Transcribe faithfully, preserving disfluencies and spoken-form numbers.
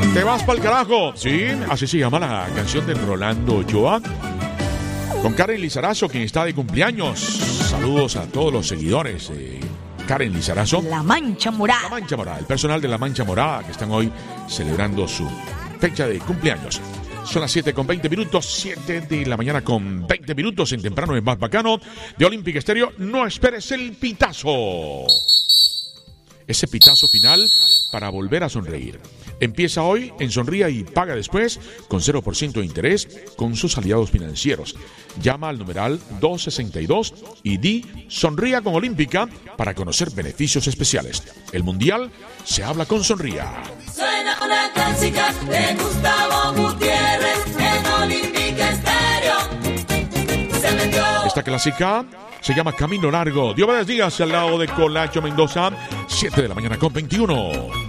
Te vas pa'l carajo. Sí, así se llama la canción de Rolando Ochoa. Con Karen Lizarazo, quien está de cumpleaños. Saludos a todos los seguidores de Karen Lizarazo. La Mancha Morada. La Mancha Morada, el personal de La Mancha Morada que están hoy celebrando su fecha de cumpleaños. Son las siete con veinte minutos, siete de la mañana con veinte minutos en Temprano es Más Bacano de Olympic Estéreo. No esperes el pitazo. Ese pitazo final para volver a sonreír. Empieza hoy en Sonría y Paga Después con cero por ciento de interés con sus aliados financieros. Llama al numeral dos sesenta y dos y di Sonría con Olímpica para conocer beneficios especiales. El Mundial se habla con Sonría. Suena una clásica de Gustavo Gutiérrez en Olímpica Estéreo. Se metió. Esta clásica se llama Camino Largo. Dios me días al lado de Colacho Mendoza, siete de la mañana con veintiuno.